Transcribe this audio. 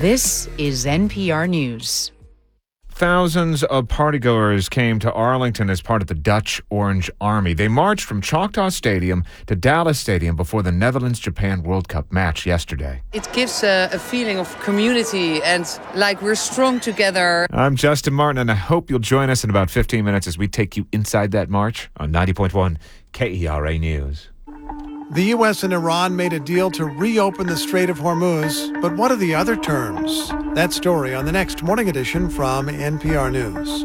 This is NPR News. Thousands of partygoers came to Arlington as part of the Dutch Orange Army. They marched from Choctaw Stadium to Dallas Stadium before the Netherlands-Japan World Cup match yesterday. It gives a feeling of community and like we're strong together. I'm Justin Martin, and I hope you'll join us in about 15 minutes as we take you inside that march on 90.1 KERA News. The U.S. and Iran made a deal to reopen the Strait of Hormuz, but what are the other terms? That story on the next Morning Edition from NPR News.